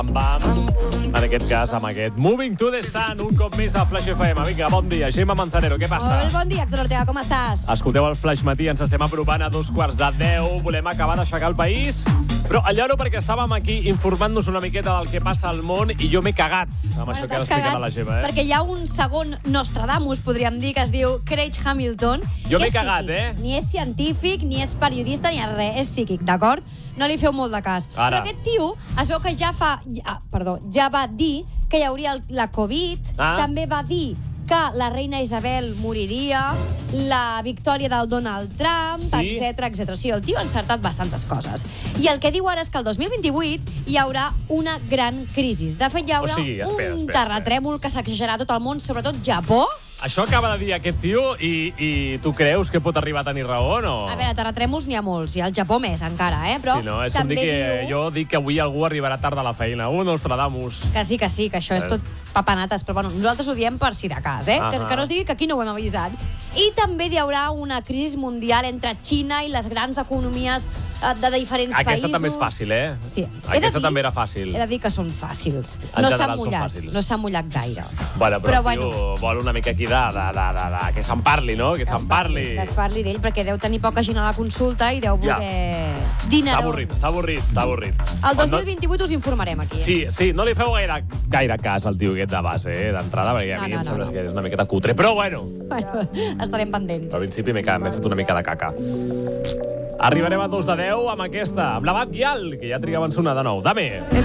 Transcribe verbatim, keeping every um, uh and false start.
Bam, en aquest cas, amb aquest Moving to the Sun, un cop més a Flash F M. Vinga, bon dia. Gemma Manzanero, què passa? Molt bon dia, Héctor Ortega, com estàs? Escolteu el Flash Matí, ens estem apropant a dos quarts de deu. Volem acabar d'aixecar el país. Però allò perquè estàvem aquí informant-nos una miqueta del que passa al món i jo m'he cagat amb Bueno, això que ha t'has explicat cagat a la Gemma, eh? Perquè hi ha un segon Nostradamus, podríem dir, que es diu Craig Hamilton. Jo que m'he és cagat, psíquic. eh? Ni és científic, ni és periodista, ni és res. És psíquic, d'acord? No li feu molt de cas. Ara. Però aquest tio es veu que ja fa... Ja, perdó, ja va dir que hi hauria el, la Covid. Ah. També va dir que la reina Isabel moriria, la victòria del Donald Trump, Sí? etcètera, etcètera. O sigui, el tio ha encertat bastantes coses. I el que diu ara és que el dos mil vint-i-vuit hi haurà una gran crisi. De fet, hi haurà O sigui, espera, un espera, terratrèmol que sacsejarà tot el món, sobretot Japó. Això acaba de dir aquest tio i, i tu creus que pot arribar a tenir raó o no? A veure, terratrèmols n'hi ha molts, i al Japó més encara, eh? Però Sí, no? És com també dir que diu jo dic que avui algú arribarà tard a la feina. Un Nostradamus. que sí, que sí, que això és Eh. tot papanates, però bueno, nosaltres ho diem per si de cas, eh? Que, Ahà. que no es digui que aquí no ho hem avisat. I també hi haurà una crisi mundial entre Xina i les grans economies eh, de diferents Aquesta països. també és fàcil, eh? Sí. He de Aquesta dir- també era fàcil. He de dir que són fàcils. En no s'ha general són mullat, fàcils. no s'ha mullat gaire. Bueno, però, Però, però tio, bueno. vol una mica aquí de, de, de, de, de que se'n parli, no? Que se'n parli. Que es parli d'ell, perquè deu tenir poca gent a la consulta i deu Ja. voler Està dinerons. avorrit, està avorrit, està avorrit. El dos No- mil vint-i-vuit us informarem aquí. Eh? Sí, sí, no li feu gaire, gaire cas al tio aquest de base, eh, d'entrada, perquè a No, mi no, em no, sembla no. que és una miqueta cutre. Però bueno, Bueno, estarem pendents. al principi m'he ca- m'he fet una mica de caca. Arribarem a dos de deu amb aquesta, amb la Bat Guial, que ja trigaven sonar de nou. Dame!